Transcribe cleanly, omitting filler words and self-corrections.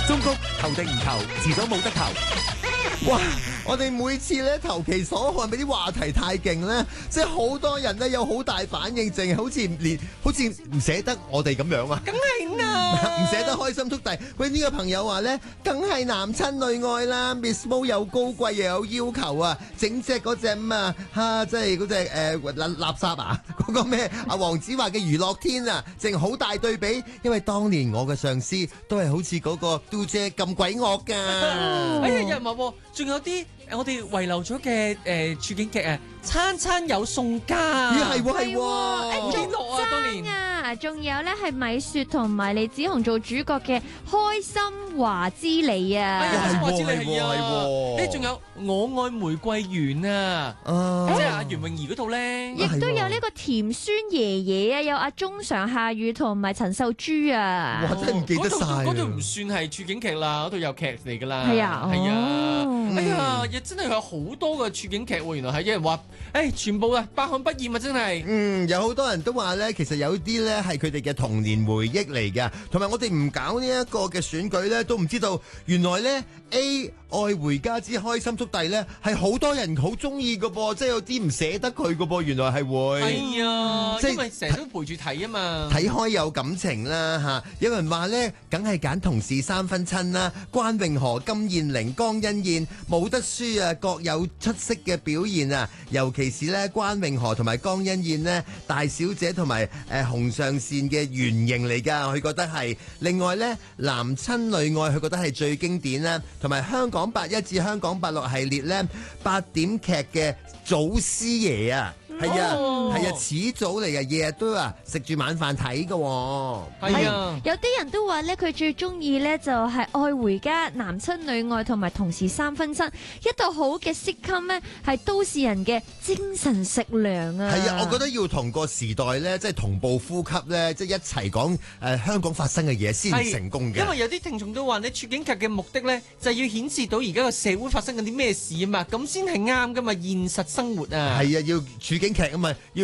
中谷投定唔投，遲早冇得投。 哇！我哋每次咧投其所好，係咪啲話題太勁咧？即係好多人咧有好大反應，淨係好似唔捨得我哋咁樣啊！ 梗係啦， 唔捨得開心速遞。喂，呢個朋友話咧，梗係男親女愛啦 ，Miss Mo 又高貴又有要求啊，整隻嗰隻即係嗰隻垃圾啊，嗰個咩阿黃子華嘅娛樂天啊，淨好大對比，因為當年我嘅上司都係好似嗰個嘟姐咁鬼惡㗎。 哎呀，有人話喎，仲有啲我哋遺留咗嘅處境劇啊，餐餐有餸加。 咦係喎係喎， 好天樂啊！當年啊，仲有咧係米雪同埋李子雄做主角嘅《開心華之你》啊。 哎呀，我知你係係喎啊！仲有我愛玫瑰園啊，即係阿袁詠儀嗰套咧。 亦都有呢個甜酸爺爺啊，有阿中常夏雨同埋陳秀珠啊。 哇真係唔記得晒啊嗰套唔算係處境劇啦，嗰套有劇嚟㗎啦。 係啊， 係啊。 哦哎呀，亦真係有好多嘅處境劇喎，原來係有人話，全部啊百看不厭啊，真係。 有好多人都話咧，其實有啲咧係佢哋嘅童年回憶嚟㗎，同埋我哋唔搞呢一個嘅選舉咧，都唔知道原來咧 A 愛回家之開心速遞咧係好多人好中意㗎噃，即係有啲唔捨得佢㗎噃，原來係會。 係啊， 即係因為成日都陪住睇啊嘛。 睇開有感情啦嚇，有人話咧，梗係揀同事三分親啦，關詠荷、金燕玲、江欣燕冇得輸啊，各有出色嘅表現啊，尤其是咧關詠荷同埋江欣燕呢，大小姐同埋紅上線嘅原型嚟㗎，佢覺得係。另外咧，男親女愛佢覺得係最經典啦，同埋香港81至香港86系列咧8點劇嘅祖師爺啊！係啊，係啊，始祖嚟嘅，日日都食住晚飯睇嘅。 係啊， 有啲人都話咧，佢最中意咧就係愛回家、男親女愛同埋同事三分親，一套好嘅 sitcom 咧係都市人嘅精神食糧啊！ 係啊，我覺得要同個時代咧，即係同步呼吸咧，即係一齊講香港發生嘅嘢先成功嘅。 因為有啲聽眾都話，你處境劇嘅目的咧就係要顯示到而家個社會發生緊啲咩事啊嘛，咁先係啱噶嘛，現實生活啊。 係啊，要處境劇啊嘛，要